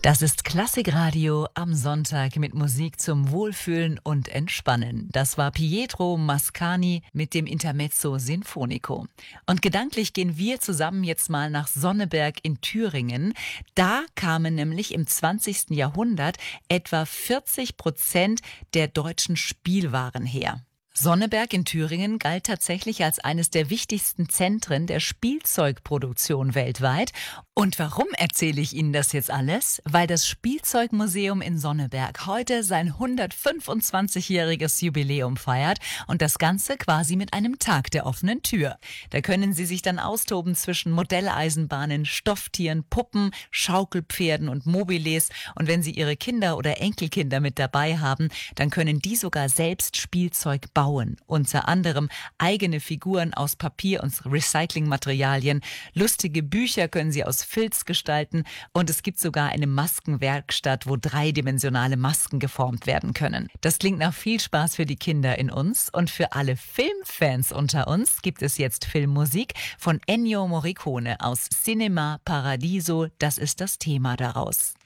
Das ist Klassikradio am Sonntag mit Musik zum Wohlfühlen und Entspannen. Das war Pietro Mascagni mit dem Intermezzo Sinfonico. Und gedanklich gehen wir zusammen jetzt mal nach Sonneberg in Thüringen. Da kamen nämlich im 20. Jahrhundert etwa 40% der deutschen Spielwaren her. Sonneberg in Thüringen galt tatsächlich als eines der wichtigsten Zentren der Spielzeugproduktion weltweit. Und warum erzähle ich Ihnen das jetzt alles? Weil das Spielzeugmuseum in Sonneberg heute sein 125-jähriges Jubiläum feiert und das Ganze quasi mit einem Tag der offenen Tür. Da können Sie sich dann austoben zwischen Modelleisenbahnen, Stofftieren, Puppen, Schaukelpferden und Mobiles. Und wenn Sie Ihre Kinder oder Enkelkinder mit dabei haben, dann können die sogar selbst Spielzeug bauen. Unter anderem eigene Figuren aus Papier und Recyclingmaterialien. Lustige Bücher können Sie aus Filz gestalten und es gibt sogar eine Maskenwerkstatt, wo dreidimensionale Masken geformt werden können. Das klingt nach viel Spaß für die Kinder in uns und für alle Filmfans unter uns gibt es jetzt Filmmusik von Ennio Morricone aus Cinema Paradiso. Das ist das Thema daraus.